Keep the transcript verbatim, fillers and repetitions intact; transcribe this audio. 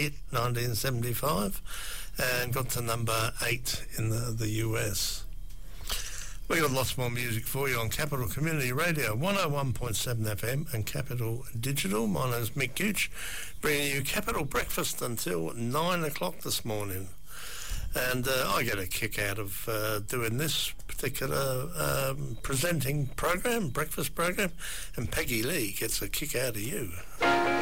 nineteen seventy-five, and got to number eight in the, the U S. We got lots more music for you on Capital Community Radio, one oh one point seven F M and Capital Digital. My name's Mick Gooch, bringing you Capital Breakfast until nine o'clock this morning. And uh, I get a kick out of uh, doing this particular um, presenting program, breakfast program, and Peggy Lee gets a kick out of you.